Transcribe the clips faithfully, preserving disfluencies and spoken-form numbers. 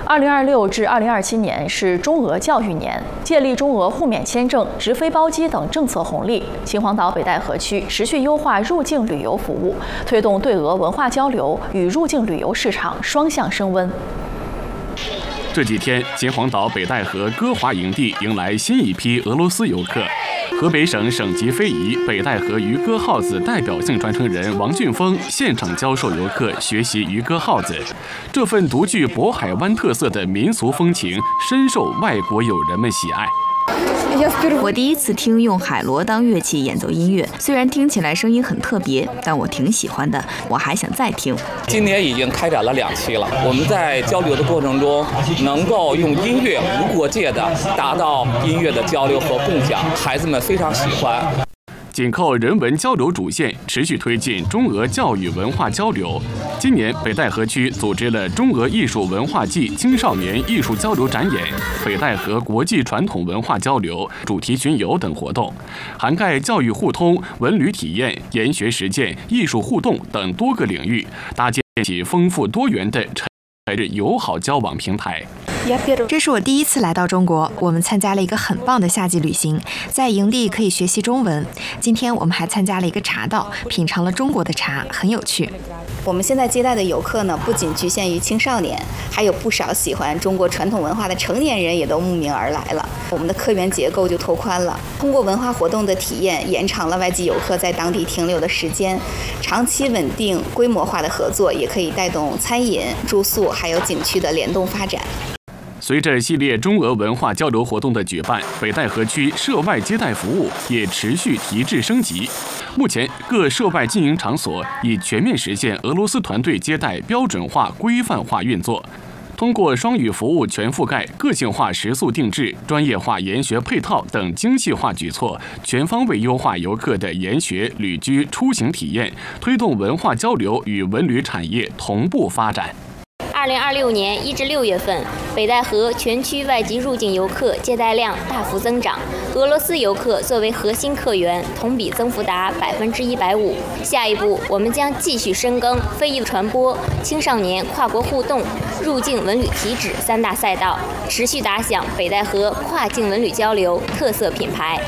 二零二六至二零二七年是中俄教育年，借力中俄互免签证、直飞包机等政策红利，秦皇岛北戴河区持续优化入境旅游服务，推动对俄文化交流与入境旅游市场双向升温。 这几天，秦皇岛北戴河歌华营地迎来新一批俄罗斯游客。河北省省级非遗北戴河渔歌号子代表性传承人王俊峰现场教授游客学习渔歌号子，这份独具渤海湾特色的民俗风情深受外国友人们喜爱。 我第一次听用海螺当乐器演奏音乐，虽然听起来声音很特别，但我挺喜欢的，我还想再听。 今年已经开展了两期了，我们在交流的过程中，能够用音乐无国界的达到音乐的交流和共享，孩子们非常喜欢。 紧扣人文交流主线，持续推进中俄教育文化交流。今年北戴河区组织了中俄艺术文化季青少年艺术交流展演、北戴河国际传统文化交流、主题巡游等活动，涵盖教育互通、文旅体验、研学实践、艺术互动等多个领域，搭建起丰富多元的城市友好交往平台。 这是我第一次来到中国，我们参加了一个很棒的夏季旅行，在营地可以学习中文。今天我们还参加了一个茶道，品尝了中国的茶，很有趣。 我们现在接待的游客呢，不仅局限于青少年，还有不少喜欢中国传统文化的成年人也都慕名而来了。我们的客源结构就拓宽了，通过文化活动的体验，延长了外籍游客在当地停留的时间。长期稳定、规模化的合作，也可以带动餐饮、住宿还有景区的联动发展。 随着系列中俄文化交流活动的举办，北戴河区涉外接待服务也持续提质升级。目前，各涉外经营场所已全面实现俄罗斯团队接待标准化、规范化运作。通过双语服务全覆盖、个性化食宿定制、专业化研学配套等精细化举措，全方位优化游客的研学、旅居、出行体验，推动文化交流与文旅产业同步发展。 二零二六年一至六月份，北戴河全区外籍入境游客接待量大幅增长，俄罗斯游客作为核心客源，同比增幅达百分之一百五。下一步，我们将继续深耕非遗传播、青少年跨国互动、入境文旅体脂三大赛道，持续打响北戴河跨境文旅交流特色品牌。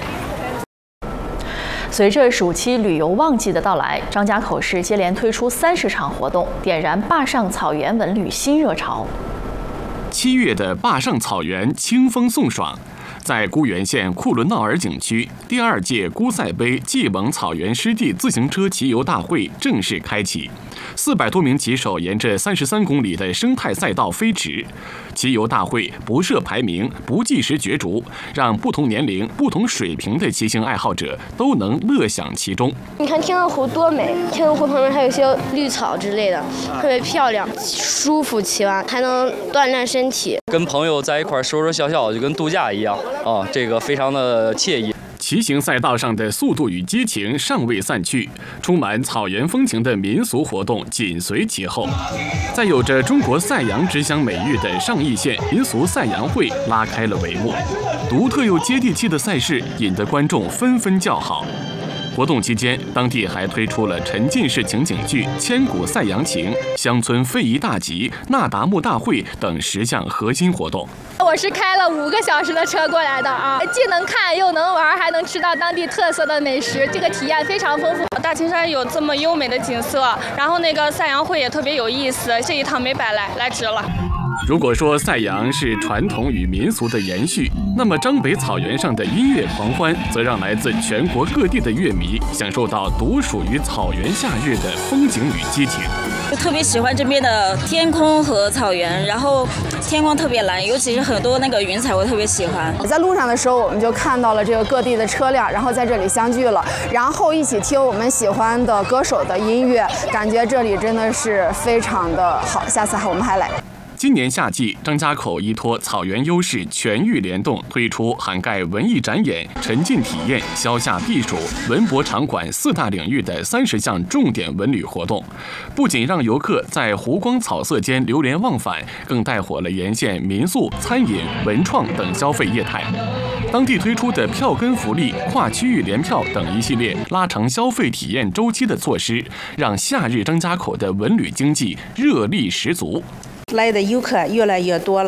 随着暑期旅游旺季的到来，张家口市接连推出三十场活动，点燃坝上草原文旅新热潮。 七月的坝上草原清风送爽，在沽源县库伦闹尔景区，第二届姑赛杯蓟蒙草原湿地自行车骑游大会正式开启。四百多名骑手沿着三十三公里的生态赛道飞驰，骑游大会不设排名，不计时角逐，让不同年龄、不同水平的骑行爱好者都能乐享其中。 你看天鹅湖多美，天鹅湖旁边还有一些绿草之类的，特别漂亮，舒服，骑完还能锻炼身体。 跟朋友在一块说说笑笑，就跟度假一样啊，这个非常的惬意。 骑行赛道上的速度与激情尚未散去，充满草原风情的民俗活动紧随其后。在有着中国赛扬之乡美誉的上义县民俗赛扬会拉开了帷幕，独特又接地气的赛事引得观众纷纷叫好。活动期间，当地还推出了沉浸式情景剧《千古赛扬情》、乡村非遗大集、那达慕大会等十项核心活动。 我是开了五个小时的车过来的啊，既能看又能玩，还能吃到当地特色的美食，这个体验非常丰富。 大青山有这么优美的景色，然后那个赛扬会也特别有意思，这一趟没白来，来值了。 如果说赛扬是传统与民俗的延续，那么张北草原上的音乐狂欢，则让来自全国各地的乐迷享受到独属于草原夏日的风景与激情。 就特别喜欢这边的天空和草原，然后天空特别蓝，尤其是很多那个云彩，我特别喜欢。 在路上的时候，我们就看到了这个各地的车辆，然后在这里相聚了，然后一起听我们喜欢的歌手的音乐，感觉这里真的是非常的好。下次我们还来。 今年夏季，张家口依托草原优势全域联动，推出涵盖文艺展演、沉浸体验、消夏避暑、文博场馆四大领域的三十项重点文旅活动，不仅让游客在湖光草色间流连忘返，更带火了沿线民宿、餐饮、文创等消费业态。当地推出的票根福利、跨区域联票等一系列拉长消费体验周期的措施，让夏日张家口的文旅经济热力十足。 来的游客越来越多了。